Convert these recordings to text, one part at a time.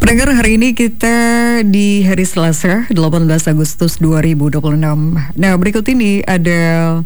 Pendengar, hari ini kita di hari Selasa 18 Agustus 2026. Nah, berikut ini ada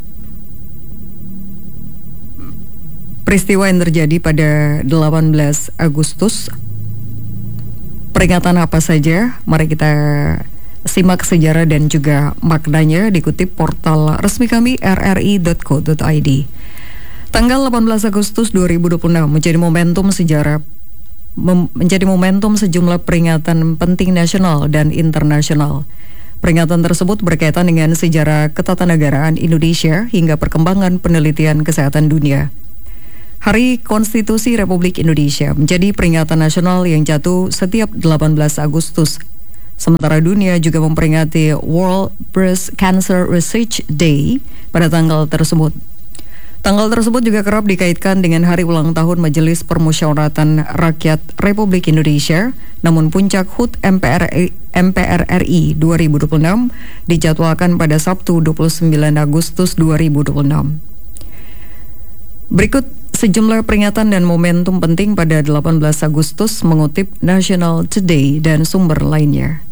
peristiwa yang terjadi pada 18 Agustus. Peringatan apa saja? Mari kita simak sejarah dan juga maknanya dikutip portal resmi kami rri.co.id. Tanggal 18 Agustus 2026 menjadi momentum sejarah, menjadi momentum sejumlah peringatan penting nasional dan internasional. Peringatan tersebut berkaitan dengan sejarah ketatanegaraan Indonesia hingga perkembangan penelitian kesehatan dunia. Hari Konstitusi Republik Indonesia menjadi peringatan nasional yang jatuh setiap 18 Agustus. Sementara dunia juga memperingati World Breast Cancer Research Day pada tanggal tersebut. Tanggal tersebut juga kerap dikaitkan dengan hari ulang tahun Majelis Permusyawaratan Rakyat Republik Indonesia, namun puncak HUT MPR RI 2026 dijadwalkan pada Sabtu 29 Agustus 2026. Berikut sejumlah peringatan dan momentum penting pada 18 Agustus mengutip National Today dan sumber lainnya.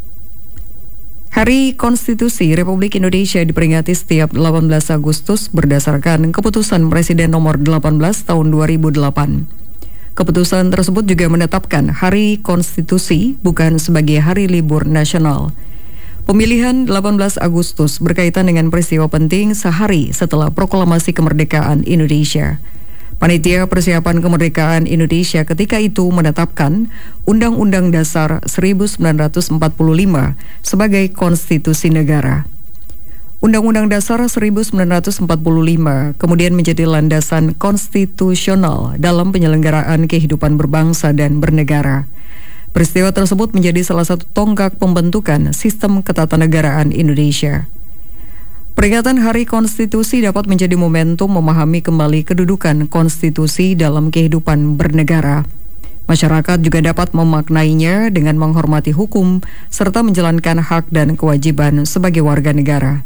Hari Konstitusi Republik Indonesia diperingati setiap 18 Agustus berdasarkan Keputusan Presiden Nomor 18 Tahun 2008. Keputusan tersebut juga menetapkan Hari Konstitusi bukan sebagai hari libur nasional. Pemilihan 18 Agustus berkaitan dengan peristiwa penting sehari setelah Proklamasi Kemerdekaan Indonesia. Panitia Persiapan Kemerdekaan Indonesia ketika itu menetapkan Undang-Undang Dasar 1945 sebagai konstitusi negara. Undang-Undang Dasar 1945 kemudian menjadi landasan konstitusional dalam penyelenggaraan kehidupan berbangsa dan bernegara. Peristiwa tersebut menjadi salah satu tonggak pembentukan sistem ketatanegaraan Indonesia. Peringatan Hari Konstitusi dapat menjadi momentum memahami kembali kedudukan konstitusi dalam kehidupan bernegara. Masyarakat juga dapat memaknainya dengan menghormati hukum serta menjalankan hak dan kewajiban sebagai warga negara.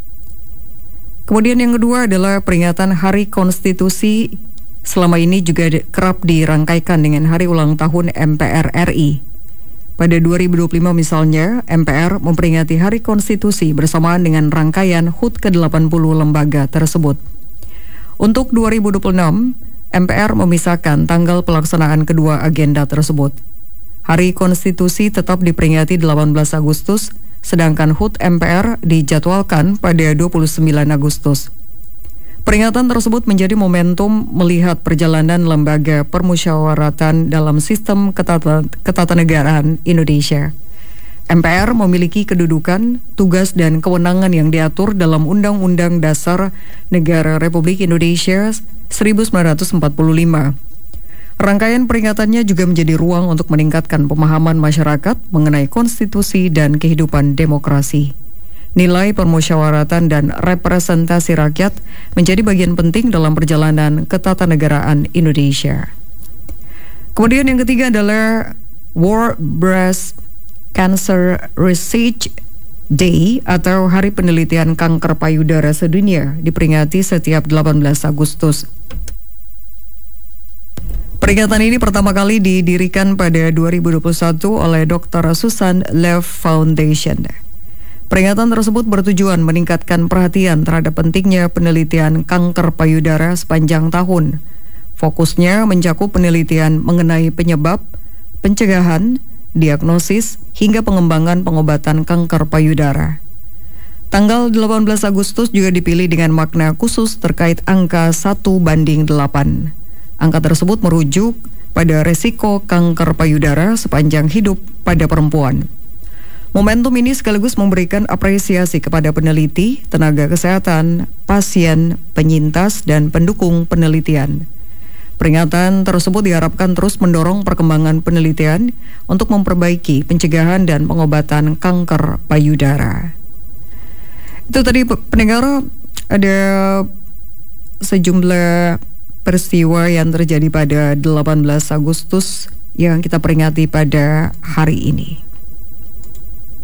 Kemudian yang kedua adalah peringatan Hari Konstitusi selama ini juga kerap dirangkaikan dengan hari ulang tahun MPR RI. Pada 2025 misalnya, MPR memperingati Hari Konstitusi bersamaan dengan rangkaian HUT ke-80 lembaga tersebut. Untuk 2026, MPR memisahkan tanggal pelaksanaan kedua agenda tersebut. Hari Konstitusi tetap diperingati 18 Agustus, sedangkan HUT MPR dijadwalkan pada 29 Agustus. Peringatan tersebut menjadi momentum melihat perjalanan lembaga permusyawaratan dalam sistem ketatanegaraan Indonesia. MPR memiliki kedudukan, tugas, dan kewenangan yang diatur dalam Undang-Undang Dasar Negara Republik Indonesia 1945. Rangkaian peringatannya juga menjadi ruang untuk meningkatkan pemahaman masyarakat mengenai konstitusi dan kehidupan demokrasi. Nilai permusyawaratan dan representasi rakyat menjadi bagian penting dalam perjalanan ketatanegaraan Indonesia. Kemudian yang ketiga adalah World Breast Cancer Research Day atau Hari Penelitian Kanker Payudara Sedunia diperingati setiap 18 Agustus. Peringatan ini pertama kali didirikan pada 2021 oleh Dr. Susan Lev Foundation. Peringatan tersebut bertujuan meningkatkan perhatian terhadap pentingnya penelitian kanker payudara sepanjang tahun. Fokusnya mencakup penelitian mengenai penyebab, pencegahan, diagnosis, hingga pengembangan pengobatan kanker payudara. Tanggal 18 Agustus juga dipilih dengan makna khusus terkait angka 1:8. Angka tersebut merujuk pada resiko kanker payudara sepanjang hidup pada perempuan. Momentum ini sekaligus memberikan apresiasi kepada peneliti, tenaga kesehatan, pasien, penyintas, dan pendukung penelitian. Peringatan tersebut diharapkan terus mendorong perkembangan penelitian untuk memperbaiki pencegahan dan pengobatan kanker payudara. Itu tadi pendengar, ada sejumlah peristiwa yang terjadi pada 18 Agustus yang kita peringati pada hari ini.